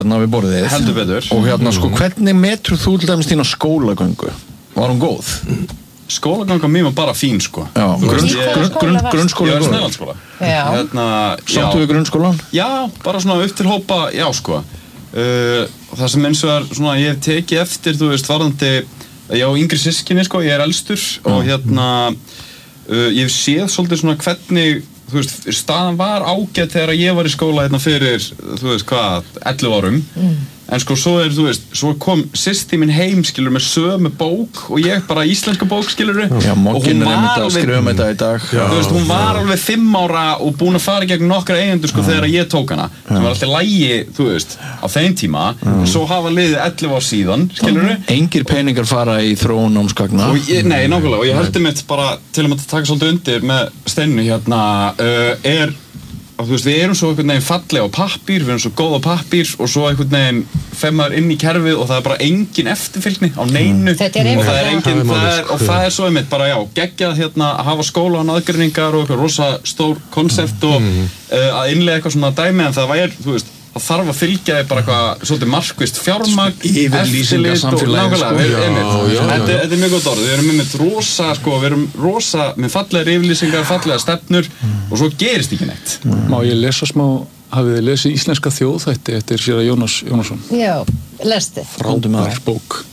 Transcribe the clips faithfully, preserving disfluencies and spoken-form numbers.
hérna við borðið. Heldur betur. Og hérna, sko, hvernig metur þú til dæmis þína skólagöngu? Var hún góð? Skólaganga mín var bara fín, sko. Já, grunn, grunn, grunn, grunnskóla. Ég var Snælandsskóla. Já. Hérna, Sáttu við grunnskólan? Já, bara svona upp til hópa, já, sko. Uh, það sem eins og er svona, ég hef tekið eftir, þú veist, varðandi, ég á yngri systkini, sko, ég er elstur og hérna, uh, ég hef séð svolítið svona hvernig, þú veist, staðan var ágætt þegar ég var í skóla hérna fyrir, þú veist, hvað, ellefu árum. Mm. En sko, svo er, þú veist, svo kom systir minn heim, skilur, með sömu bók og ég bara íslenska bók, skilur. Já, mokkinn er einmitt að skrifa með þetta í dag. Já, þú veist, hún var alveg fimm ára og búin að fara í gegn nokkra eigendur, sko, þegar ég tók hana. Það var alltaf lægi, þú veist, á þeim tíma. Svo hafa liðið ellefu ár síðan, skilur. Engir peningar fara í þróun námsgagna. Nei, nákvæmlega, og ég heldur mitt bara, til að taka svolítið undir með Steinu hérna, uh, er þú veist, við erum svo einhvern veginn fallega á pappír, við erum svo góð á pappír og svo einhvern veginn fer maður inn í kerfið og það er bara engin eftirfylgni á neinu Þetta er og það er einfaldlega. engin, það er, og það er svo einmitt bara, já, geggjað hérna að hafa skóla og aðgreiningar og eitthvað rosa stór konsept og uh, að innlega eitthvað svona dæmi en það væri, þú veist, það þarf að fylgja þig bara eitthvað svolítið markvist fjármagn, yfirlýsingar samfélagi, sko, við, einmitt, þetta, þetta er mjög góð orð, við erum einmitt rosa, sko, við erum rosa með fallegar yfirlýsingar, fallegar stefnur og svo gerist ekki neitt. Má ég lesa smá, hafið þið lesið Íslenska þjóðþætti eftir séra Jónas Jónasson? Já, lesti. Frábær bók.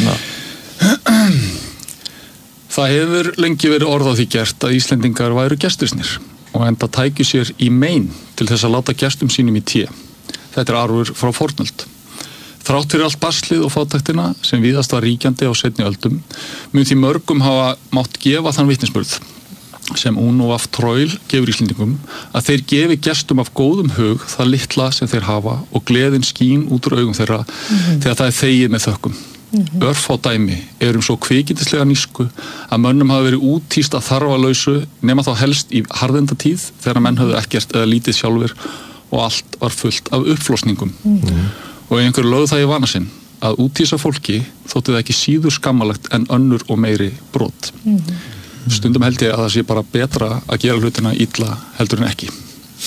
Það hefur lengi verið orð á því gert að Íslendingar væru gestisnir og enda tækju sér í mein til þess að láta gestum sínum í té. Þetta er arfur frá fornöld. Þrátt fyrir allt baslið og fátæktina sem víðast var ríkjandi á seinni öldum mun því mörgum hafa mátt gefa þann vitnisburð sem Ólaf Troil gefur Íslendingum að þeir gefi gestum af góðum hug það litla sem þeir hafa og gleðin skín út úr augum þeirra mm-hmm. þegar það er þegið með þökkum. Mm-hmm. Örfá dæmi er um svo kvikindislega nísku að mönnum hafa verið úttíst að þarfalausu nema þá helst í harðendatíð þegar menn höfðu ekkert eða lítið sjálfur og allt var fullt af uppflosningum. Mm-hmm. Og einhverju lögðu það í vana sinn að úttísa fólki þótti það ekki síður skammalegt en önnur og meiri brot. Mm-hmm. Stundum held ég að það sé bara betra að gera hlutina illa heldur en ekki.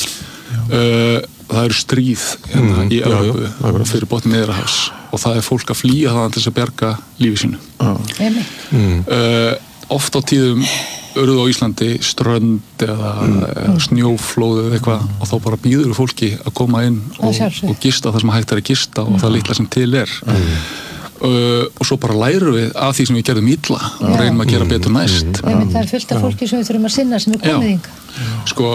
Uh, það eru stríð hérna mm, í Evrópu fyrir botni Miðjarðarhafs og það er fólk að flýja þaðan til þess að bjarga lífi sínu. Mm. Uh, oft á tíðum urðu á Íslandi strönd eða, mm. eða snjóflóð eða eitthvað og þá bara býður fólki að koma inn og, og gista það sem hægt er að gista og mm. það litla sem til er. Mm. Uh, og svo bara lærum við af því sem við gerðum illa og reynum að gera betur næst. Mm. Það er fullt af fólki sem við þurfum að sinna sem er komið yngar. Sko,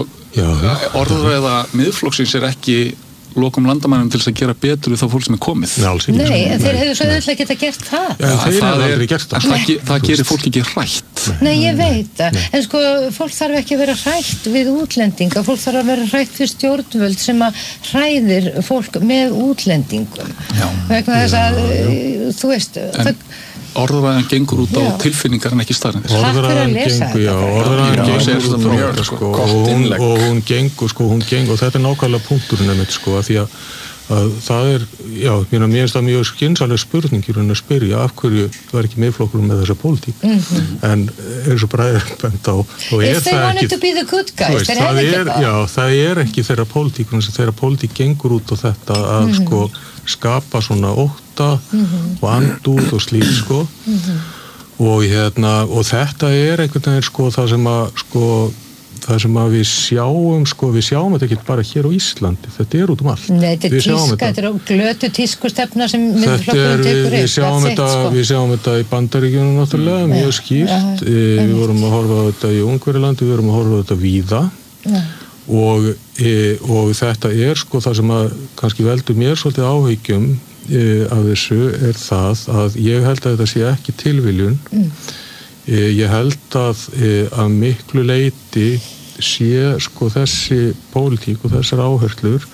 orðræða miðflokksins er ekki lokum landamænum til þess að gera betur við þá fólk sem er komið. Nei, en þeir hefur svo auðvitað geta gert það. Já, þeir hefur aldrei gert það. Það, ge, það gerir fólk ekki hrætt. Nei, ég veit það. En sko, fólk þarf ekki að vera hrætt við útlendinga. Fólk þarf að vera hrætt við stjórnvöld sem að hræðir fólk með útlendingum. Já. Vegna þess að, þú veist, en, það orðræðan gengur út á já. Tilfinningar en ekki staðreyndir. Orðræðan gengur, já, orðræðan gengur út á, sko, og hún, og hún gengur, sko, hún gengur, og þetta er nákvæmlega punkturinn einmitt, sko, að því að, að það er, já, mér finnst það mjög skynsamleg spurning í raun að spyrja af hverju það er ekki miðflokkur með þessa pólitík, mm-hmm. en eins og bræður bent á, og er If það ekki, guys, veist, það er, já, það er ekki þeirra pólitík, þeirra pólitík gengur út á þetta að, mm-hmm. sko, skapa svona ótta mm-hmm. og andúð og slík sko mm-hmm. og hérna og þetta er einhvern veginn sko það sem að sko það sem að við sjáum sko við sjáum þetta ekki bara hér á Íslandi þetta er út um allt. Nei, þetta er tíska, þetta er glötu tískustefna sem miðflokkurinn tekur upp. Við sjáum þetta, sko. við sjáum þetta í Bandaríkjunum náttúrulega, mm, mjög skýrt. Ja, e, við vorum að horfa á þetta í Ungverjalandi, við vorum að horfa á þetta víða. Ja. Og, e, og þetta er sko það sem að kannski veldur mér svolítið áhyggjum e, af þessu er það að ég held að þetta sé ekki tilviljun mm. e, ég held að e, að miklu leyti sé sko þessi pólitík og þessar áherslur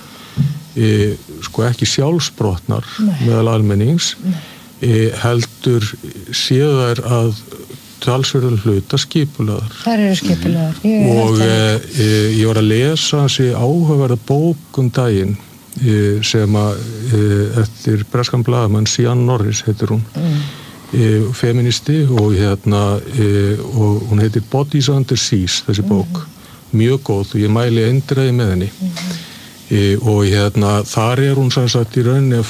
e, sko ekki sjálfsbrotnar Nei. Meðal almennings e, heldur sé þær að talsverðar hluta skipulaðar. Það eru skipulaðar. Og e, e, ég var að lesa þessi áhugaverða bók um daginn e, sem að e, eftir breskan blaðamann Sian Norris heitir hún mm. e, feministi og hérna e, og hún heitir Bodies Under Siege þessi bók. Mm. Mjög góð og ég mæli eindræði með henni. Mm. e, og hérna þar er hún sem sagt í rauninni